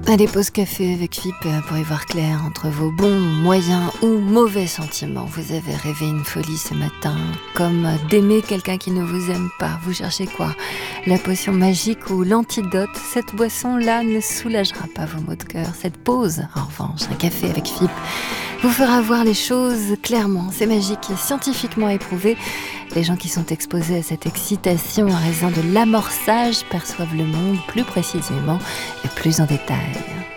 Allez, pause café avec Philippe pour y voir clair entre vos bons, moyens ou mauvais sentiments. Vous avez rêvé une folie ce matin, comme d'aimer quelqu'un qui ne vous aime pas. Vous cherchez quoi? La potion magique ou l'antidote? Cette boisson-là ne soulagera pas vos maux de cœur. Cette pause, en revanche, un café avec Philippe, vous fera voir les choses clairement. C'est magique et scientifiquement éprouvé. Les gens qui sont exposés à cette excitation à raison de l'amorçage perçoivent le monde plus précisément et plus en détail.